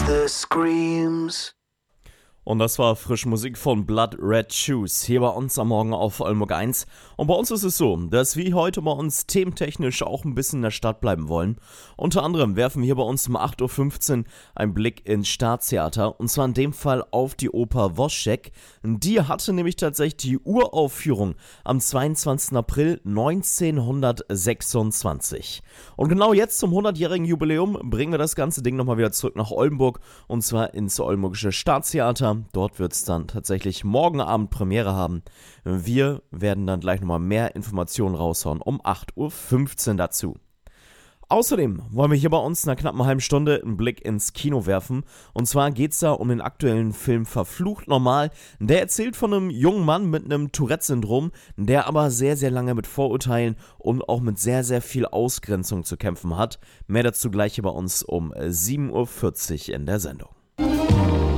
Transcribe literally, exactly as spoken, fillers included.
the screams. Und das war frische Musik von Blood Red Shoes hier bei uns am Morgen auf Oldenburg eins. Und bei uns ist es so, dass wir heute bei uns thementechnisch auch ein bisschen in der Stadt bleiben wollen. Unter anderem werfen wir hier bei uns um acht Uhr fünfzehn einen Blick ins Staatstheater. Und zwar in dem Fall auf die Oper Wozzeck. Die hatte nämlich tatsächlich die Uraufführung am zweiundzwanzigsten April neunzehnhundertsechsundzwanzig. Und genau jetzt zum hundertjährigen Jubiläum bringen wir das ganze Ding nochmal wieder zurück nach Oldenburg. Und zwar ins Oldenburgische Staatstheater. Dort wird es dann tatsächlich morgen Abend Premiere haben. Wir werden dann gleich nochmal mehr Informationen raushauen um acht Uhr fünfzehn dazu. Außerdem wollen wir hier bei uns in einer knappen halben Stunde einen Blick ins Kino werfen. Und zwar geht es da um den aktuellen Film Verflucht Normal. Der erzählt von einem jungen Mann mit einem Tourette-Syndrom, der aber sehr, sehr lange mit Vorurteilen und auch mit sehr, sehr viel Ausgrenzung zu kämpfen hat. Mehr dazu gleich hier bei uns um sieben Uhr vierzig in der Sendung.